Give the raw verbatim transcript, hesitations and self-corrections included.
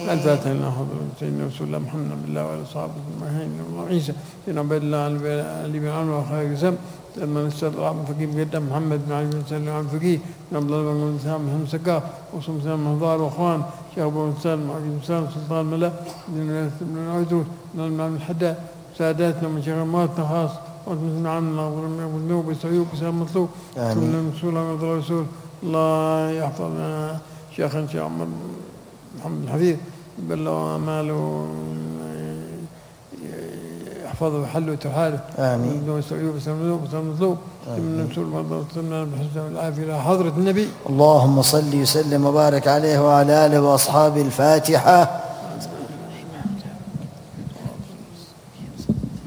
الفاتحة لنا حضرة سيدنا رسول الله محمد بن الله وعلى صحابه المهين وعيسى سيدنا عبد الله علي بن عمرو وخير جسم سيدنا الأستاذ العظيم فقيه جدا محمد بن علي بن سلم عن فقيه عبد الله بن سلام محمد سكاف وصوم سلام مهضار وأخوان شيخ أبو سلم وعبد سلام سلطان ملا بن العيدوس بن المعلم الحداد ساداتنا من شيخ مواتنا خاص ومن عمنا أبو النوب سعيوب سلام مطلوب كل رسول الله رسول الله يحفظنا شيخنا شيخ عمر محمد الحفيظ يبلغ أماله يحفظه ويحله وتحاله آمين ويستعيوه بسلام مطلوب من رسول الله وسلم بالحسن والعافية إلى حضرة النبي. اللهم صل وسلم وبارك عليه وعلى آله وأصحابه. الفاتحة.